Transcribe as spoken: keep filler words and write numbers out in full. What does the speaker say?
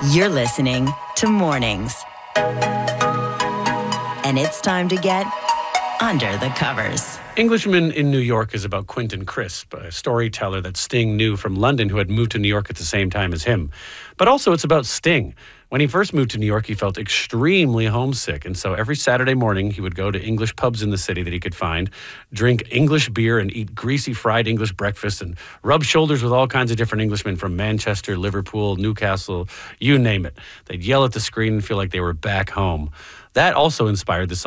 You're listening to Mornings. And it's time to get under the covers. Englishman in New York is about Quentin Crisp, a storyteller that Sting knew from London who had moved to New York at the same time as him. But also it's about Sting. When he first moved to New York, he felt extremely homesick. And so every Saturday morning, he would go to English pubs in the city that he could find, drink English beer and eat greasy fried English breakfast and rub shoulders with all kinds of different Englishmen from Manchester, Liverpool, Newcastle, you name it. They'd yell at the screen and feel like they were back home. That also inspired the song